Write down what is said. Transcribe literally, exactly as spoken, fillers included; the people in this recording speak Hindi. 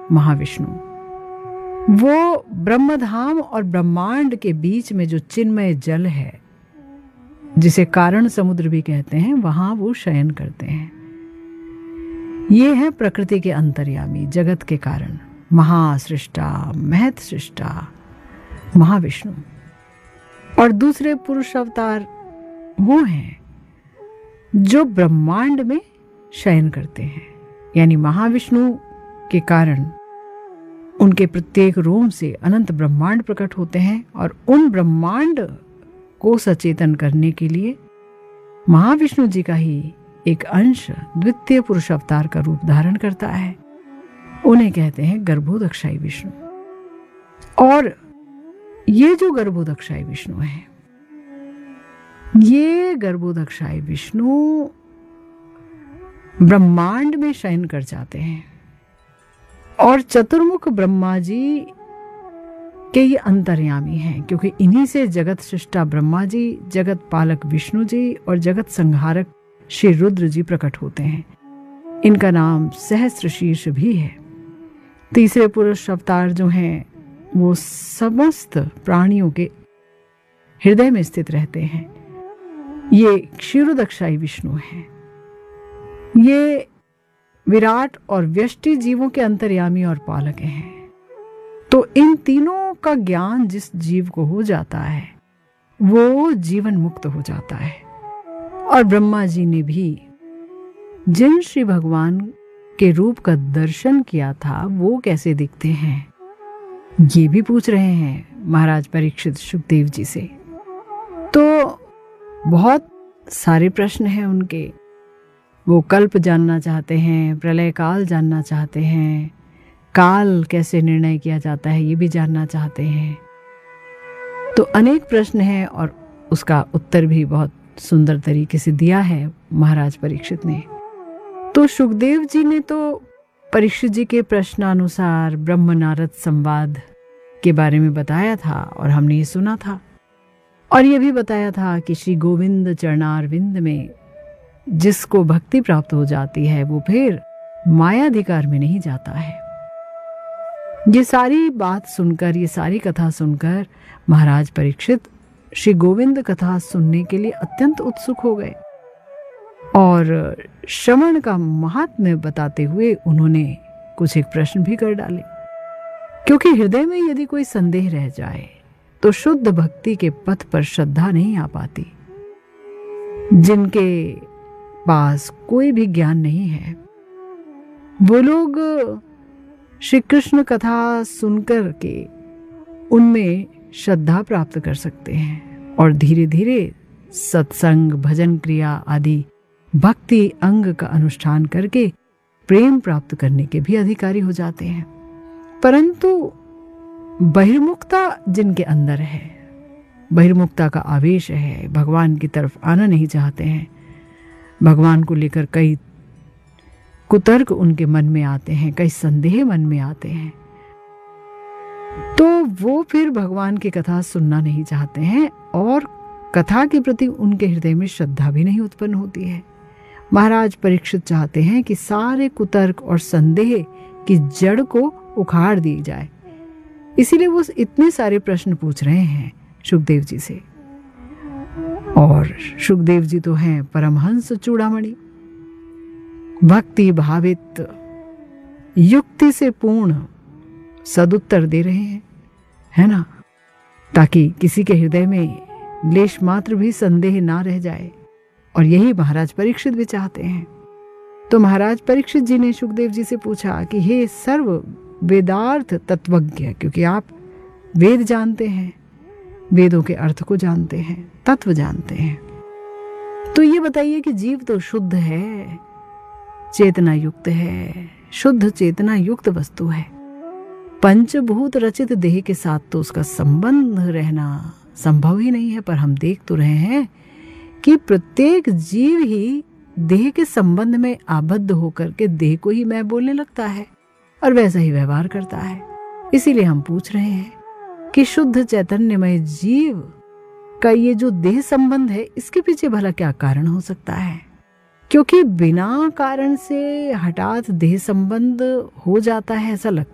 महाविष्णु। वो ब्रह्मधाम और ब्रह्मांड के बीच में जो चिन्मय जल है, जिसे कारण समुद्र भी कहते हैं, वहां वो शयन करते हैं। ये है प्रकृति के अंतर्यामी, जगत के कारण, महासृष्टा, महत सृष्टा महाविष्णु। और दूसरे पुरुष अवतार वो हैं जो ब्रह्मांड में शयन करते हैं, यानी महाविष्णु के कारण उनके प्रत्येक रोम से अनंत ब्रह्मांड प्रकट होते हैं और उन ब्रह्मांड को सचेतन करने के लिए महाविष्णु जी का ही एक अंश द्वितीय पुरुष अवतार का रूप धारण करता है। उन्हें कहते हैं गर्भोदक्षाई विष्णु। और ये जो गर्भोदक्षाई विष्णु है, ये गर्भोदक्षाई विष्णु ब्रह्मांड में शयन कर जाते हैं और चतुर्मुख ब्रह्मा जी के ये अंतर्यामी हैं, क्योंकि इन्हीं से जगत सृष्टा ब्रह्मा जी, जगत पालक विष्णु जी और जगत संहारक श्री रुद्र जी प्रकट होते हैं। इनका नाम सहस्त्र शीर्ष भी है। तीसरे पुरुष अवतार जो हैं वो समस्त प्राणियों के हृदय में स्थित रहते हैं। ये क्षीरोदक्षाई विष्णु हैं। ये विराट और व्यष्टि जीवों के अंतर्यामी और पालक हैं। तो इन तीनों का ज्ञान जिस जीव को हो जाता है वो जीवन मुक्त हो जाता है। और ब्रह्मा जी ने भी जिन श्री भगवान के रूप का दर्शन किया था वो कैसे दिखते हैं, ये भी पूछ रहे हैं महाराज परीक्षित सुखदेव जी से। तो बहुत सारे प्रश्न हैं उनके। वो कल्प जानना चाहते हैं, प्रलय काल जानना चाहते हैं, काल कैसे निर्णय किया जाता है ये भी जानना चाहते हैं। तो अनेक प्रश्न हैं और उसका उत्तर भी बहुत सुंदर तरीके से दिया है महाराज परीक्षित ने। तो सुखदेव जी ने तो परीक्षित जी के प्रश्नानुसार ब्रह्म नारद संवाद के बारे में बताया था और हमने ये सुना था। और ये भी बताया था कि श्री गोविंद चरणारविंद में जिसको भक्ति प्राप्त हो जाती है वो फिर मायाधिकार में नहीं जाता है। ये सारी बात सुनकर, ये सारी कथा सुनकर महाराज परीक्षित श्री गोविंद कथा सुनने के लिए अत्यंत उत्सुक हो गए और श्रवण का महात्म्य बताते हुए उन्होंने कुछ एक प्रश्न भी कर डाले। क्योंकि हृदय में यदि कोई संदेह रह जाए तो शुद्ध भक्ति के पथ पर श्रद्धा नहीं आ पाती। जिनके पास कोई भी ज्ञान नहीं है वो लोग श्री कृष्ण कथा सुनकर के उनमें श्रद्धा प्राप्त कर सकते हैं और धीरे धीरे सत्संग, भजन क्रिया आदि भक्ति अंग का अनुष्ठान करके प्रेम प्राप्त करने के भी अधिकारी हो जाते हैं। परंतु बहिर्मुखता जिनके अंदर है, बहिर्मुखता का आवेश है, भगवान की तरफ आना नहीं चाहते हैं, भगवान को लेकर कई कुतर्क उनके मन में आते हैं, कई संदेह मन में आते हैं, तो वो फिर भगवान की कथा सुनना नहीं चाहते हैं और कथा के प्रति उनके हृदय में श्रद्धा भी नहीं उत्पन्न होती है। महाराज परीक्षित चाहते हैं कि सारे कुतर्क और संदेह की जड़ को उखाड़ दी जाए, इसीलिए वो इतने सारे प्रश्न पूछ रहे हैं सुखदेव जी से। और सुखदेव जी तो हैं परमहंस चूड़ामणि, भक्ति भावित, युक्ति से पूर्ण सदुत्तर दे रहे हैं, है ना, ताकि किसी के हृदय में लेश मात्र भी संदेह ना रह जाए। और यही महाराज परीक्षित भी चाहते हैं। तो महाराज परीक्षित जी ने सुखदेव जी से पूछा कि हे सर्व वेदार्थ तत्वज्ञ, क्योंकि आप वेद जानते हैं, वेदों के अर्थ को जानते हैं, तत्व जानते हैं, तो ये बताइए कि जीव तो शुद्ध है, चेतना युक्त है, शुद्ध चेतना युक्त वस्तु है। पंचभूत रचित देह के साथ तो उसका संबंध रहना संभव ही नहीं है। पर हम देख तो रहे हैं कि प्रत्येक जीव ही देह के संबंध में आबद्ध होकर के देह को ही मैं बोलने लगता है और वैसा ही व्यवहार करता है। इसीलिए हम पूछ रहे हैं कि शुद्ध चैतन्यमय जीव का ये जो देह संबंध है, इसके पीछे भला क्या कारण हो सकता है? क्योंकि बिना कारण से हठात देह संबंध हो जाता है ऐसा लगता